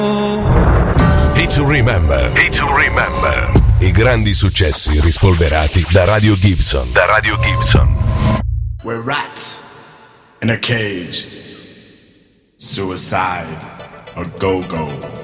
Hit to Remember. Hit to Remember. I grandi successi rispolverati da Radio Gibson. Da Radio Gibson. We're rats in a cage. Suicide, a go-go.